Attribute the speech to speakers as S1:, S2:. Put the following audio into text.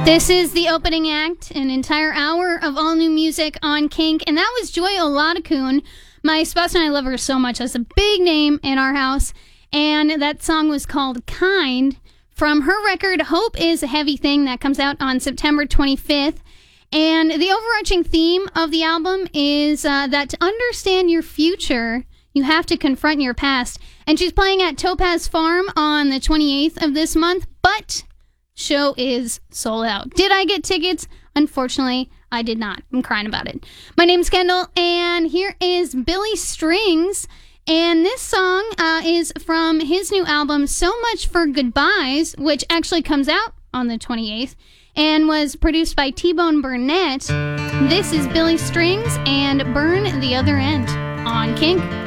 S1: This is the opening act, an entire hour of all new music on Kink, and that was Joy Oladokun. My spouse and I love her so much. That's a big name in our house, and that song was called Kind from her record Hope is a Heavy Thing that comes out on September 25th. And the overarching theme of the album is that to understand your future, you have to confront your past. And she's playing at Topaz Farm on the 28th of this month, but show is sold out. Did I get tickets? Unfortunately, I did not. I'm crying about it. My name's Kendall, and here is Billy Strings. And this song is from his new album, So Much for Goodbyes, which actually comes out on the 28th, and was produced by T-Bone Burnett. This is Billy Strings and Burn the Other End on Kink.